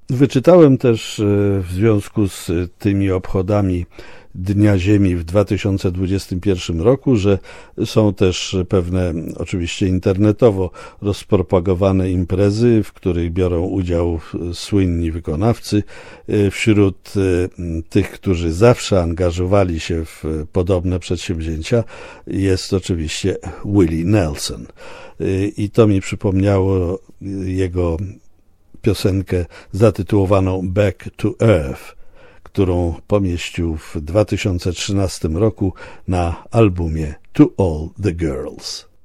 Wyczytałem też w związku z tymi obchodami Dnia Ziemi w 2021 roku, że są też pewne, oczywiście internetowo rozpropagowane imprezy, w których biorą udział słynni wykonawcy. Wśród tych, którzy zawsze angażowali się w podobne przedsięwzięcia, jest oczywiście Willie Nelson. I to mi przypomniało jego piosenkę zatytułowaną Back to Earth, którą pomieścił w 2013 roku na albumie To All the Girls.